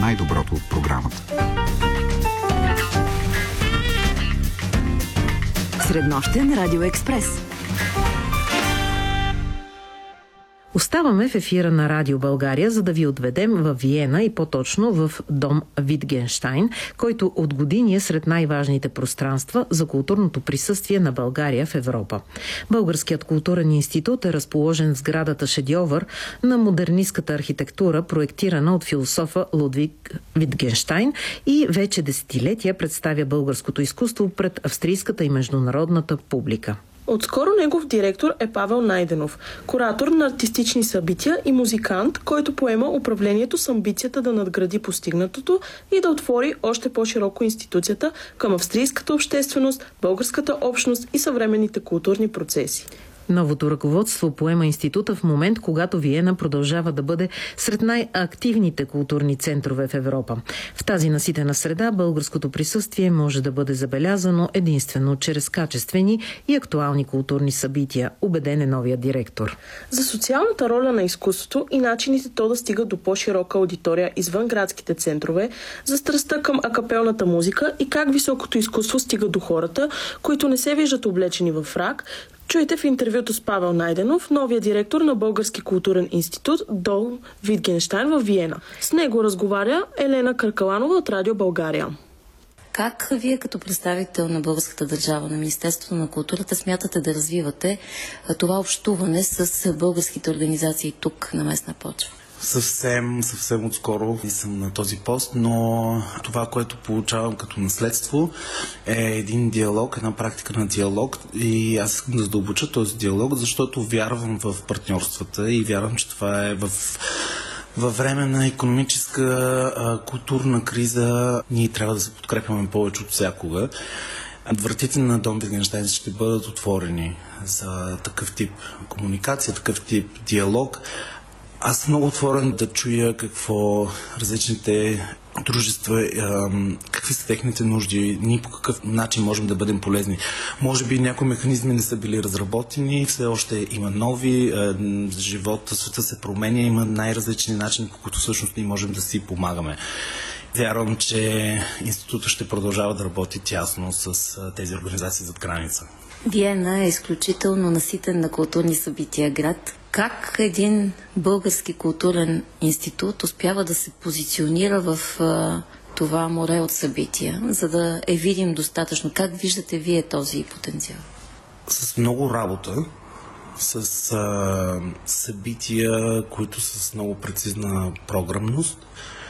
най-доброто от програмата. Среднощен Радио Експрес. Оставаме в ефира на Радио България, за да ви отведем в Виена и по-точно в дом Витгенщайн, който от години е сред най-важните пространства за културното присъствие на България в Европа. Българският културен институт е разположен в сградата шедьовър на модернистката архитектура, проектирана от философа Лудвиг Витгенщайн и вече десетилетия представя българското изкуство пред австрийската и международната публика. Отскоро негов директор е Павел Найденов, куратор на артистични събития и музикант, който поема управлението с амбицията да надгради постигнатото и да отвори още по-широко институцията към австрийската общественост, българската общност и съвременните културни процеси. Новото ръководство поема института в момент, когато Виена продължава да бъде сред най-активните културни центрове в Европа. В тази наситена среда българското присъствие може да бъде забелязано единствено чрез качествени и актуални културни събития, убеден е новият директор. За социалната роля на изкуството и начините то да стига до по-широка аудитория извън градските центрове, за страстта към акапелната музика и как високото изкуство стига до хората, които не се виждат облечени във фрак, чуйте в интервюто с Павел Найденов, новия директор на Български културен институт дом Витгенщайн в Виена. С него разговаря Елена Каркаланова от Радио България. Как вие като представител на българската държава, на Министерството на културата, смятате да развивате това общуване с българските организации тук на местна почва? Съвсем отскоро и съм на този пост, но това, което получавам като наследство е един диалог, една практика на диалог и аз искам да задълбоча този диалог, защото вярвам в партньорствата и вярвам, че това е във време на икономическа, културна криза ние трябва да се подкрепяме повече от всякога. Вратите на дом Витгенщайн ще бъдат отворени за такъв тип комуникация, такъв тип диалог. Аз съм много отворен да чуя какво различните дружества, какви са техните нужди, ние по какъв начин можем да бъдем полезни. Може би някои механизми не са били разработени, все още има нови, живота, света се променя, има най-различни начини, по които всъщност ние можем да си помагаме. Вярвам, че института ще продължава да работи тясно с тези организации зад граница. Виена е изключително наситен на културни събития град. Как един български културен институт успява да се позиционира в това море от събития, за да видим достатъчно? Как виждате вие този потенциал? С много работа, с събития, които са с много прецизна програмност,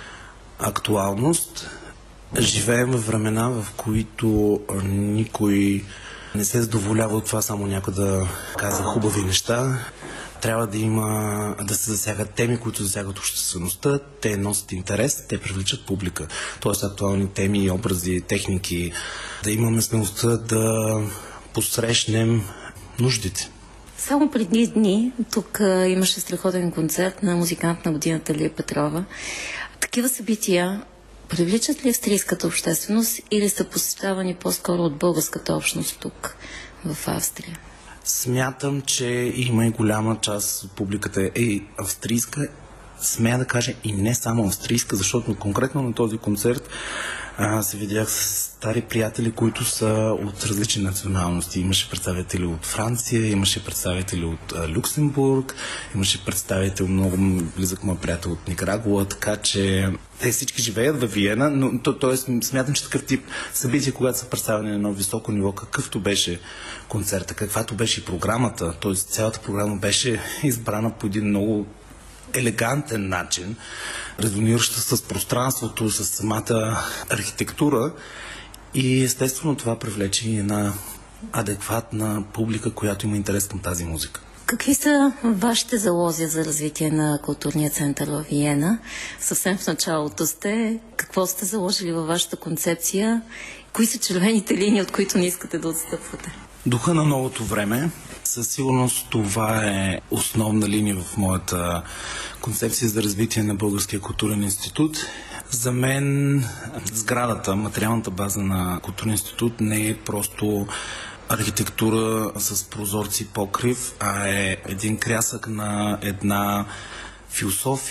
актуалност. Живеем във времена, в които никой не се задоволява от това само някой да казва хубави неща. Трябва да се засягат теми, които засягат обществеността, те носят интерес, те привличат публика. Тоест актуални теми, образи, техники, да имаме смелостта да посрещнем нуждите. Само преди дни тук имаше страхотен концерт на музикант на годината Лия Петрова. Такива събития привличат ли австрийската общественост или са посещавани по-скоро от българската общност тук в Австрия? Смятам, че има и голяма част от публиката е австрийска, смея да кажа и не само австрийска, защото конкретно на този концерт се видях с стари приятели, които са от различни националности. Имаше представители от Франция, имаше представители от Люксембург, имаше представител, много близък мой приятел от Никарагуа, така че те всички живеят във Виена, но смятам, че такъв тип събития, когато са представени на едно високо ниво, какъвто беше концерта, каквато беше и програмата, т.е. цялата програма беше избрана по един много елегантен начин, резонираща с пространството, с самата архитектура и естествено това привлече и една адекватна публика, която има интерес към тази музика. Какви са вашите залози за развитие на културния център в Виена? Съвсем в началото сте. Какво сте заложили във вашата концепция? Кои са червените линии, от които не искате да отстъпвате? Духа на новото време. Със сигурност това е основна линия в моята концепция за развитие на Българския културен институт. За мен сградата, материалната база на културен институт не е просто архитектура с прозорци покрив, а е един крясък на една философия,